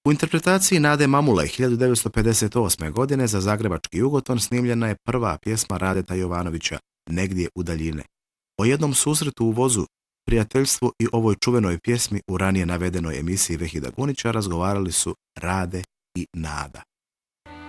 U interpretaciji Nade Mamule 1958. godine za zagrebački Jugoton snimljena je prva pjesma Radeta Jovanovića Negdje u daljine. O jednom susretu u vozu, prijateljstvu i ovoj čuvenoj pjesmi u ranije navedenoj emisiji Vehida Gunića razgovarali su Rade i Nada.